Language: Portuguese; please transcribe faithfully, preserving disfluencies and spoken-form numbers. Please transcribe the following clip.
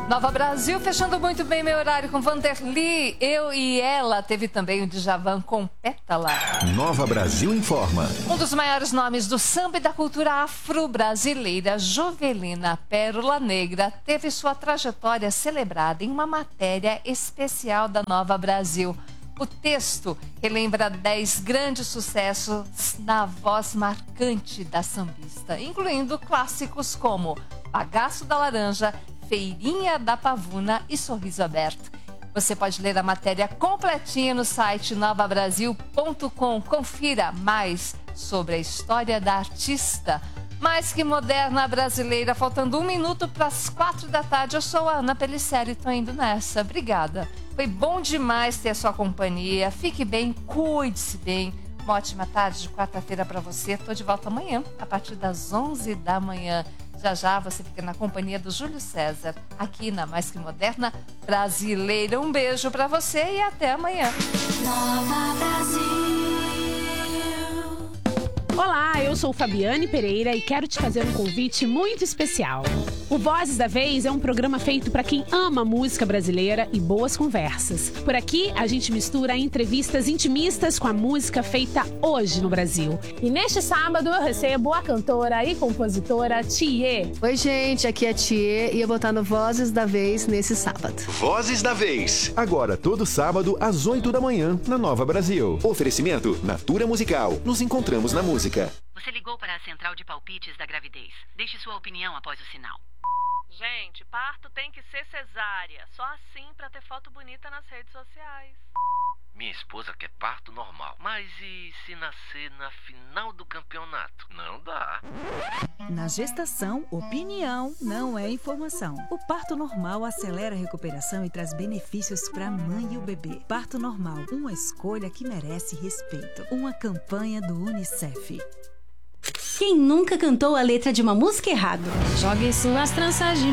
Nova Brasil, fechando muito bem meu horário com Vanderly, Eu e Ela. Teve também o Djavan com Pétala. Nova Brasil informa. Um dos maiores nomes do samba e da cultura afro-brasileira, Jovelina Pérola Negra, teve sua trajetória celebrada em uma matéria especial da Nova Brasil. O texto relembra dez grandes sucessos na voz marcante da sambista, incluindo clássicos como Bagaço da Laranja, Feirinha da Pavuna e Sorriso Aberto. Você pode ler a matéria completinha no site nova brasil ponto com. Confira mais sobre a história da artista. Mais que moderna brasileira, faltando um minuto para as quatro da tarde. Eu sou a Ana Pelliceri e estou indo nessa. Obrigada. Foi bom demais ter a sua companhia. Fique bem, cuide-se bem. Uma ótima tarde de quarta-feira para você. Estou de volta amanhã, a partir das onze da manhã. Já já você fica na companhia do Júlio César, aqui na Mais Que Moderna Brasileira. Um beijo para você e até amanhã. Nova Brasil. Olá, eu sou Fabiane Pereira e quero te fazer um convite muito especial. O Vozes da Vez é um programa feito para quem ama música brasileira e boas conversas. Por aqui, a gente mistura entrevistas intimistas com a música feita hoje no Brasil. E neste sábado eu recebo a cantora e compositora Thier. Oi, gente, aqui é Thier e eu vou estar no Vozes da Vez nesse sábado. Vozes da Vez. Agora, todo sábado, às oito da manhã, na Nova Brasil. Oferecimento Natura Musical. Nos encontramos na música. Você ligou para a central de palpites da gravidez. Deixe sua opinião após o sinal. Gente, parto tem que ser cesárea. Só assim pra ter foto bonita nas redes sociais. Minha esposa quer parto normal. Mas e se nascer na final do campeonato? Não dá. Na gestação, opinião não é informação. O parto normal acelera a recuperação e traz benefícios para a mãe e o bebê. Parto normal, uma escolha que merece respeito. Uma campanha do Unicef. Quem nunca cantou a letra de uma música errado? Joga isso nas tranças de